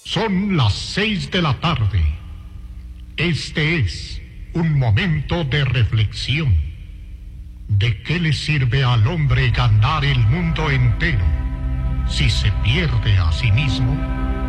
Son las 6 de la tarde. Este es un momento de reflexión. ¿De qué le sirve al hombre ganar el mundo entero si se pierde a sí mismo?